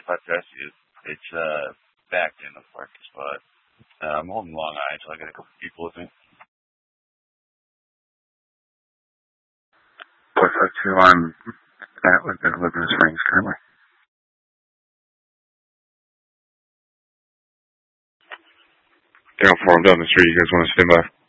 if I press you, it's back in the parking spot. I'm holding Long Island, so I got a couple people with me. 452, I'm at Living Springs currently. Down 4, I'm down the street. You guys want to stand by?